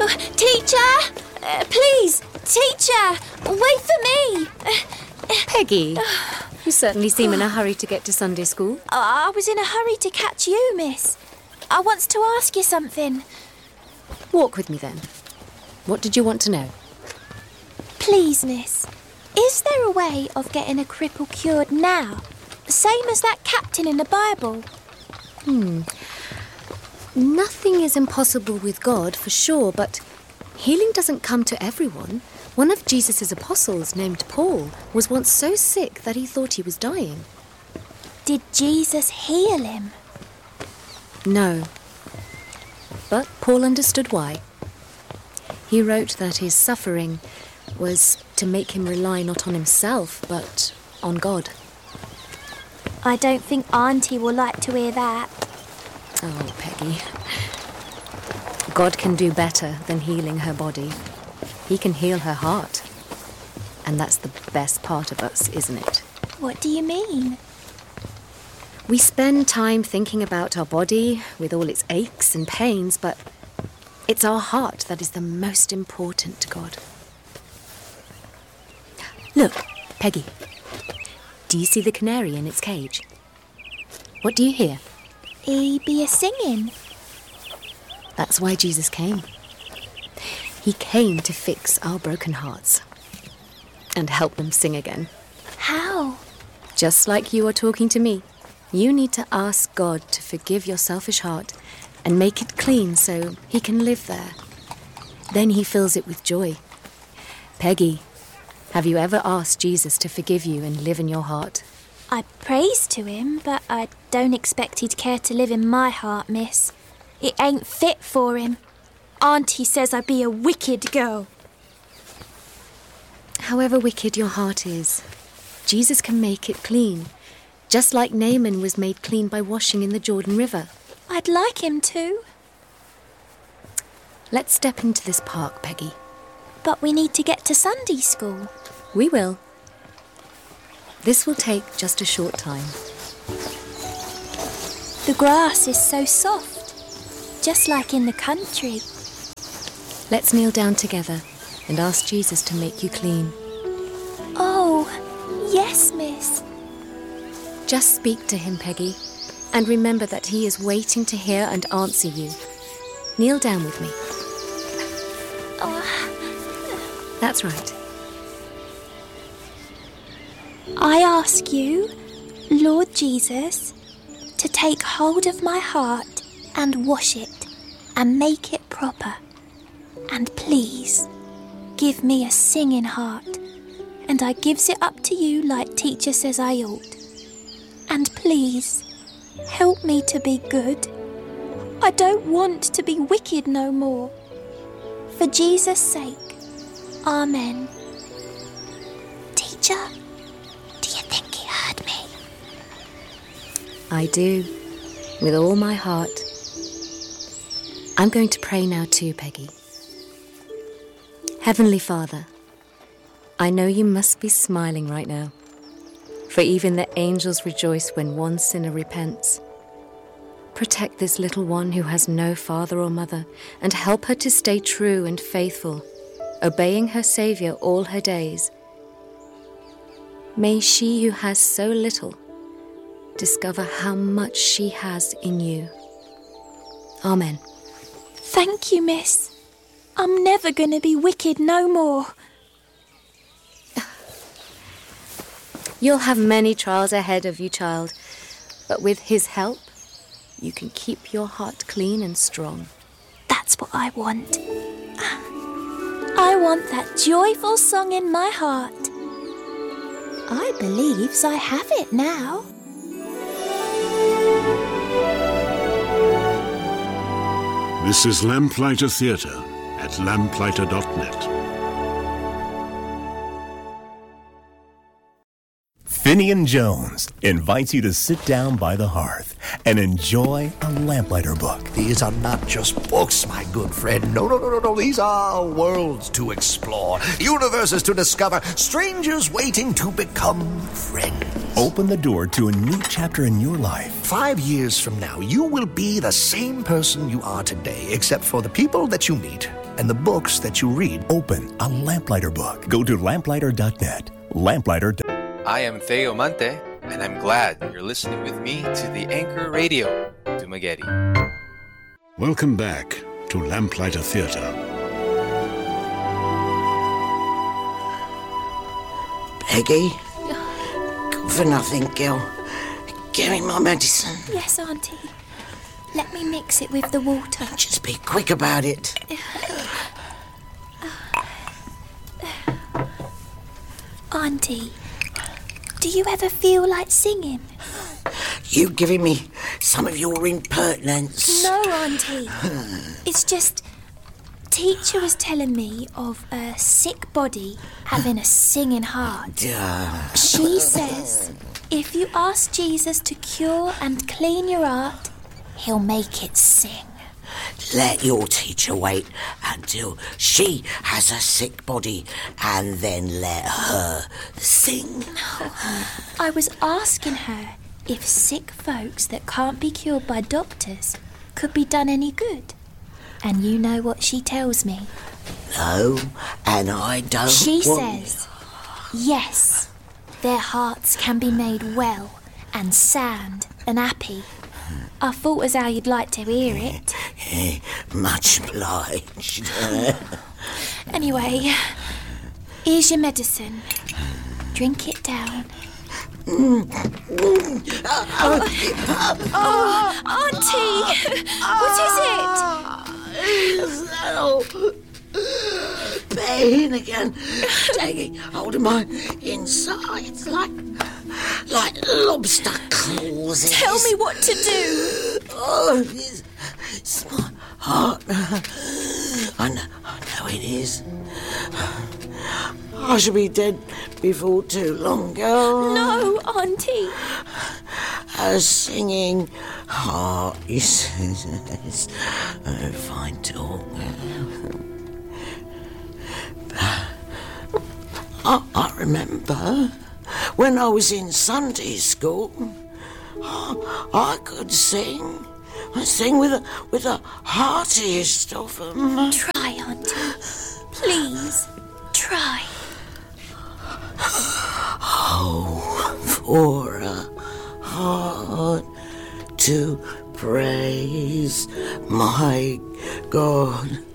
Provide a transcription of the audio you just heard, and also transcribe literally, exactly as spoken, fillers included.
Oh, teacher! Uh, please, teacher! Wait for me! Uh, Peggy, you certainly seem in a hurry to get to Sunday school. I was in a hurry to catch you, miss. I wants to ask you something. Walk with me then. What did you want to know? Please, miss, is there a way of getting a cripple cured now? Same as that captain in the Bible? Hmm. Nothing is impossible with God, for sure, but healing doesn't come to everyone. One of Jesus' apostles, named Paul, was once so sick that he thought he was dying. Did Jesus heal him? No. But Paul understood why. He wrote that his suffering was to make him rely not on himself, but on God. I don't think Auntie will like to hear that. Oh, Peggy. God can do better than healing her body. He can heal her heart. And that's the best part of us, isn't it? What do you mean? We spend time thinking about our body with all its aches and pains, but it's our heart that is the most important to God. Look, Peggy. Do you see the canary in its cage? What do you hear? He be a singing. That's why Jesus came. He came to fix our broken hearts and help them sing again. How? Just like you are talking to me. You need to ask God to forgive your selfish heart and make it clean so he can live there. Then he fills it with joy. Peggy, have you ever asked Jesus to forgive you and live in your heart? I praise to him, but I don't expect he'd care to live in my heart, miss. It ain't fit for him. Auntie says I be a wicked girl. However wicked your heart is, Jesus can make it clean, just like Naaman was made clean by washing in the Jordan River. I'd like him to. Let's step into this park, Peggy. But we need to get to Sunday school. We will. This will take just a short time. The grass is so soft, just like in the country. Let's kneel down together and ask Jesus to make you clean. Oh, yes, miss. Just speak to him, Peggy, and remember that he is waiting to hear and answer you. Kneel down with me. Oh. That's right. I ask you, Lord Jesus, to take hold of my heart and wash it and make it proper. And please, give me a singing heart, and I gives it up to you like teacher says I ought. And please, help me to be good. I don't want to be wicked no more. For Jesus' sake, Amen. Teacher, do you think he heard me? I do, with all my heart. I'm going to pray now too, Peggy. Heavenly Father, I know you must be smiling right now, for even the angels rejoice when one sinner repents. Protect this little one who has no father or mother, and help her to stay true and faithful, obeying her Saviour all her days. May she who has so little discover how much she has in you. Amen. Thank you, miss. I'm never going to be wicked no more. You'll have many trials ahead of you, child, but with his help, you can keep your heart clean and strong. That's what I want. I want that joyful song in my heart. I believes I have it now. This is Lamplighter Theatre at lamplighter dot net. Finian Jones invites you to sit down by the hearth and enjoy a Lamplighter book. These are not just books, my good friend. No, no, no, no, no. These are worlds to explore, universes to discover, strangers waiting to become friends. Open the door to a new chapter in your life. Five years from now, you will be the same person you are today, except for the people that you meet and the books that you read. Open a Lamplighter book. Go to lamplighter dot net. Lamplighter. I am Theo Mante, and I'm glad you're listening with me to the Anchor Radio, Dumaguete. Welcome back to Lamplighter Theatre. Peggy? Good for nothing, girl. Give me my medicine. Yes, Auntie. Let me mix it with the water. Just be quick about it. Auntie, do you ever feel like singing? You giving me some of your impertinence. No, Auntie. It's just... Teacher was telling me of a sick body having a singing heart. Duh. She says if you ask Jesus to cure and clean your heart, he'll make it sing. Let your teacher wait until she has a sick body and then let her sing. No, I was asking her if sick folks that can't be cured by doctors could be done any good. And you know what she tells me? No, and I don't She want... says, yes, their hearts can be made well and sound and happy. I thought as how you'd like to hear it. Eh, much obliged. Anyway, here's your medicine. Drink it down. Mm. Oh, oh, Auntie! What is it? Oh, pain again. Taking hold of my insides like, like lobster claws. Tell me what to do. Oh, it's, it's my heart. I know, I know it is. I should be dead before too long, girl. No, Auntie. A singing heart, he says. Oh, fine talk. I, I remember when I was in Sunday school, I, I could sing. I sing with, a, with the heartiest of them. Try, Auntie. Please, try. Oh, for a heart to praise my God